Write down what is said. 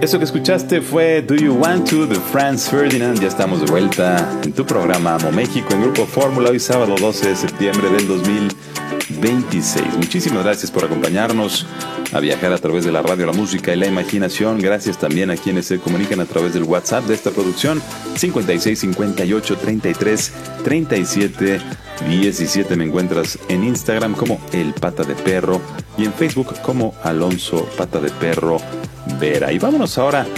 Eso que escuchaste fue Do You Want To de Franz Ferdinand. Ya estamos de vuelta en tu programa Amo México en Grupo Fórmula, hoy sábado 12 de septiembre del 2026. Muchísimas gracias por acompañarnos a viajar a través de la radio, la música y la imaginación. Gracias también a quienes se comunican a través del WhatsApp de esta producción 56 58 33 37 17. Me encuentras en Instagram como El Pata de Perro y en Facebook como Alonso Pata de Perro Vera. Y vámonos ahora